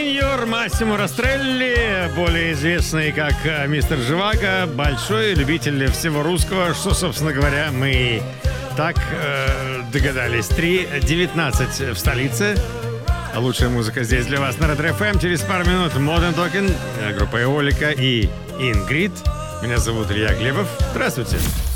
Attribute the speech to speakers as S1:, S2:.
S1: Сеньор Массимо Растрелли, более известный как Мистер Живаго, большой любитель всего русского, что, собственно говоря, мы так догадались. 3:19 в столице. Лучшая музыка здесь для вас на Ретро ФМ. Через пару минут Modern Talking, группа Эолика и Ингрид. Меня зовут Илья Глебов. Здравствуйте.